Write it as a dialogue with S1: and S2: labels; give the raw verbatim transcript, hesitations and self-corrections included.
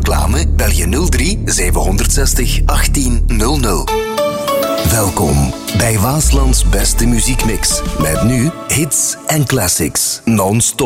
S1: reclame, bel je nul drie zevenhonderdzestig achttien nul nul. Welkom bij Waaslands beste muziekmix. Met nu hits en classics non-stop.